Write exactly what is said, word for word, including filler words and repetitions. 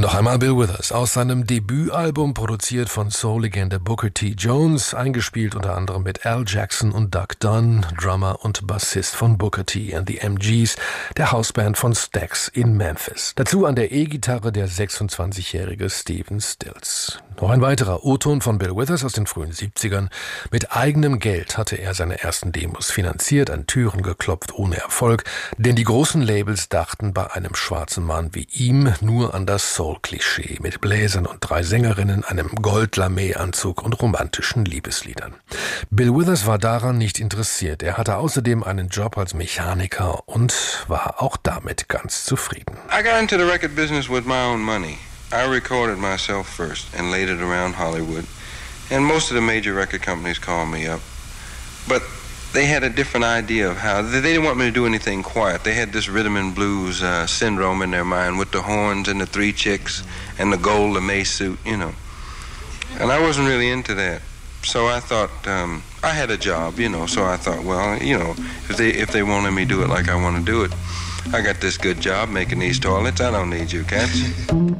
Noch einmal Bill Withers aus seinem Debütalbum, produziert von Soul-Legende Booker T. Jones, eingespielt unter anderem mit Al Jackson und Doug Dunn, Drummer und Bassist von Booker T. and the M Gs, der Hausband von Stax in Memphis. Dazu an der E-Gitarre der sechsundzwanzigjährige Stephen Stills. Noch ein weiterer O-Ton von Bill Withers aus den frühen siebzigern. Mit eigenem Geld hatte er seine ersten Demos finanziert, an Türen geklopft ohne Erfolg, denn die großen Labels dachten bei einem schwarzen Mann wie ihm nur an das Soul-Klischee mit Bläsern und drei Sängerinnen, einem Gold-Lamé-Anzug und romantischen Liebesliedern. Bill Withers war daran nicht interessiert. Er hatte außerdem einen Job als Mechaniker und war auch damit ganz zufrieden. I got into the record business with my own money. I recorded myself first and laid it around Hollywood. And most of the major record companies called me up. But they had a different idea of how, they didn't want me to do anything quiet. They had this rhythm and blues uh, syndrome in their mind with the horns and the three chicks and the gold lame suit, you know. And I wasn't really into that. So I thought, um, I had a job, you know, so I thought, well, you know, if they if they wanted me to do it like I want to do it, I got this good job making these toilets, I don't need you cats.